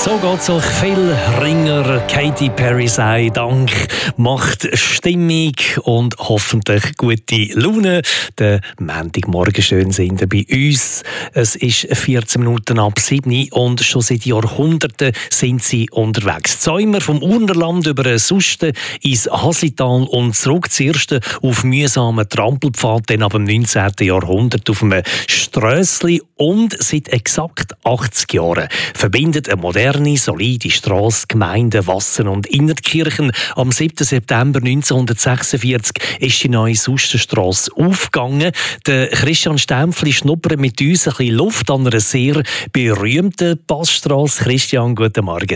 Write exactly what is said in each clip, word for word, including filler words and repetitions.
So geht's auch viel Ringer. Katy Perry sei Dank macht Stimmung und hoffentlich gute Laune. Der Montagmorgen schön sind ihr bei uns. Es ist vierzehn Minuten ab sieben und schon seit Jahrhunderten sind sie unterwegs. Zäumer vom Urnerland über den Susten ins Haslital und zurück zuerst auf mühsamen Trampelpfad, dann ab dem neunzehnten Jahrhundert auf einem Strössli und seit exakt achtzig Jahren verbindet eine moderne solide Strasse Gemeinden Wassen und Innertkirchen. Am siebten September neunzehnhundertsechsundvierzig ist die neue Sustenstrasse aufgegangen. Der Christian Stempfli schnuppert mit uns ein bisschen Luft an einer sehr berühmten Passstrasse. Christian, guten Morgen.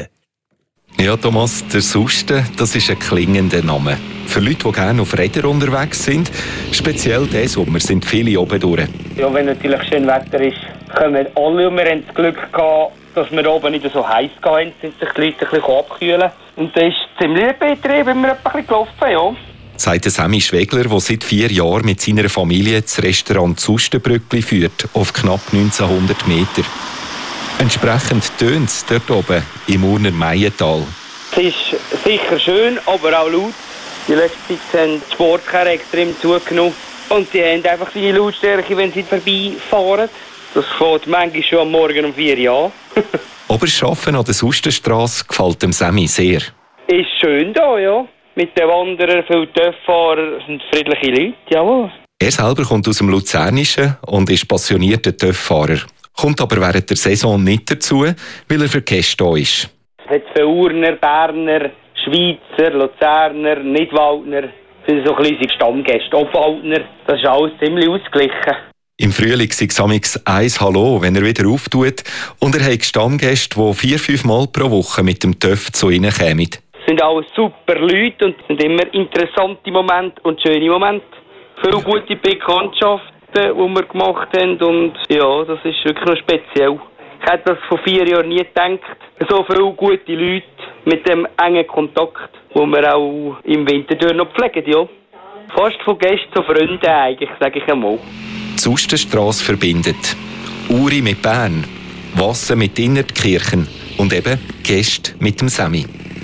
Ja, Thomas, der Susten, das ist ein klingender Name. Für Leute, die gerne auf Rädern unterwegs sind, speziell diesen Sommer, sind viele oben durch. Ja, wenn natürlich schön Wetter ist, kommen alle und wir haben das Glück gehabt, dass wir oben nicht so heiß waren, sind sich die Leute ein bisschen abkühlen. Und das ist ziemlich ein Betrieb, wenn wir ein bisschen gelaufen, ja. Sagt Sammy Schwegler, der seit vier Jahren mit seiner Familie das Restaurant Sustenbrückli führt, auf knapp neunzehnhundert Meter. Entsprechend tönt es dort oben im Urner Meiental. Es ist sicher schön, aber auch laut. Die letzte Zeit haben die Sportkarren extrem zugenommen. Und sie haben einfach die Lautstärke, wenn sie vorbeifahren. Das fängt manchmal schon am Morgen um vier Uhr an. Aber das Arbeiten an der Sustenstrasse gefällt dem Sammy sehr. Ist schön da, ja. Mit den Wanderern, viele Töfffahrer, sind friedliche Leute, jawohl. Er selber kommt aus dem Luzernischen und ist passionierter Töfffahrer. Kommt aber während der Saison nicht dazu, weil er für Gäste da ist. Es hat viele Urner, Berner, Schweizer, Luzerner, Nidwaldner. Das sind so kleine Stammgäste. Obwaldner, das ist alles ziemlich ausgeglichen. Im Frühling sei Samix eins Hallo, wenn er wieder auftut. Und er hat Stammgäste, die vier, fünf Mal pro Woche mit dem Töff zu ihnen kommen. Es sind alles super Leute und es sind immer interessante Momente und schöne Momente. Viele gute Bekanntschaften, die wir gemacht haben. Und ja, das ist wirklich noch speziell. Ich hätte das vor vier Jahren nie gedacht. So viele gute Leute mit dem engen Kontakt, den wir auch im Winter noch pflegen. Ja. Fast von Gästen zu Freunden eigentlich, sage ich einmal. Die Sustenstrasse verbindet Uri mit Bern, Wassen mit Innertkirchen und eben Gäste mit dem Sammy.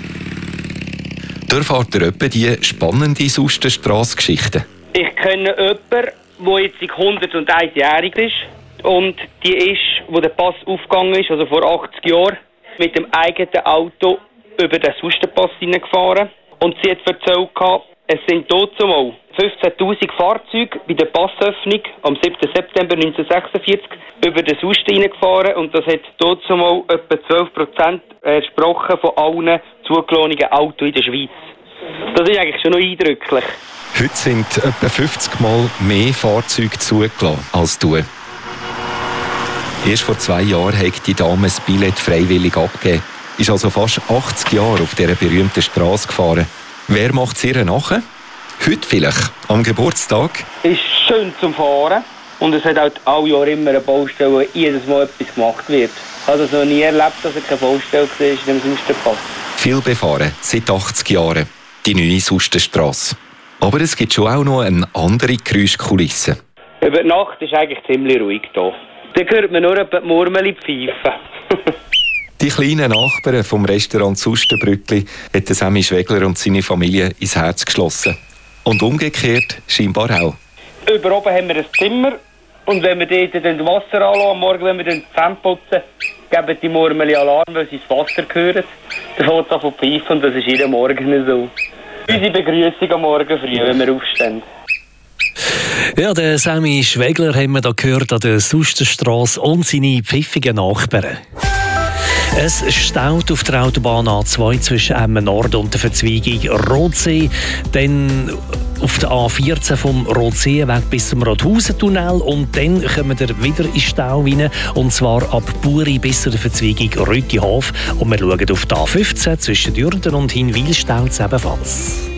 Da erfahrt ihr etwa die spannende Sustenstrasse-Geschichte. Ich kenne jemanden, der jetzt hunderteinjährig ist. Und die ist, wo der Pass aufgegangen ist, also vor achtzig Jahren, mit dem eigenen Auto über den Sustenpass hineingefahren. Und sie hat erzählt, es sind dazumal fünfzehntausend Fahrzeuge bei der Passöffnung am siebten September neunzehnhundertsechsundvierzig über den Susten hineingefahren. Und das hat dazumal etwa zwölf Prozent entsprochen von allen zugelassenen Autos in der Schweiz. Das ist eigentlich schon noch eindrücklich. Heute sind etwa fünfzig Mal mehr Fahrzeuge zugelassen als du. Erst vor zwei Jahren hat die Dame das Billett freiwillig abgegeben. Ist also fast achtzig Jahre auf dieser berühmten Strasse gefahren. Wer macht es ihr nachher? Heute vielleicht, am Geburtstag? Es ist schön zum Fahren. Und es hat auch alle Jahre immer eine Baustelle, wo jedes Mal etwas gemacht wird. Ich habe es noch nie erlebt, dass es keine Baustelle war in dem Sustenpass. Viel befahren, seit achtzig Jahren. Die neue Sustenstrasse. Aber es gibt schon auch noch eine andere Geräuschkulisse. Über die Nacht ist eigentlich ziemlich ruhig hier. Da hört man nur die Murmeli pfeifen. Die kleinen Nachbarn vom Restaurant Sustenbrückli hat Sammy Schwegler und seine Familie ins Herz geschlossen. Und umgekehrt scheinbar auch. Über oben haben wir ein Zimmer. Und wenn wir dort dann Wasser anlassen, am Morgen, wenn wir dann die Zähne putzen, geben die Murmeli Alarm, weil sie das Wasser hören. Dann fängt es an zu pfeifen und das ist jeden Morgen so. Unsere Begrüßung am Morgen früh, wenn wir aufstehen. Ja, der Sammy Schwegler haben wir da gehört an der Sustenstrasse und seine pfiffigen Nachbarn. Es staut auf der Autobahn A zwei zwischen Emmen Nord und der Verzweigung Rotsee. Dann auf der A vierzehn vom Rotseeweg bis zum Rothausen-Tunnel. Und dann kommen wir wieder in Stau rein. Und zwar ab Buri bis zur Verzweigung Rütihof. Und wir schauen auf die A fünfzehn zwischen Dürnden und Hinwil staut es ebenfalls.